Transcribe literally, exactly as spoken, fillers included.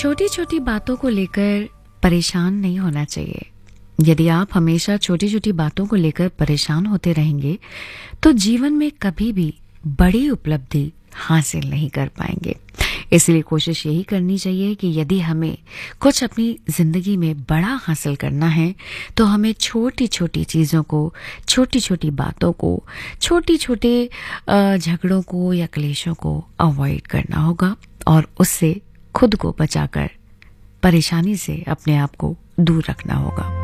छोटी छोटी बातों को लेकर परेशान नहीं होना चाहिए। यदि आप हमेशा छोटी छोटी बातों को लेकर परेशान होते रहेंगे तो जीवन में कभी भी बड़ी उपलब्धि हासिल नहीं कर पाएंगे। इसलिए कोशिश यही करनी चाहिए कि यदि हमें कुछ अपनी जिंदगी में बड़ा हासिल करना है तो हमें छोटी छोटी चीज़ों को, छोटी छोटी बातों को, छोटी छोटे झगड़ों को या क्लेशों को अवॉइड करना होगा और उससे खुद को बचाकर परेशानी से अपने आप को दूर रखना होगा।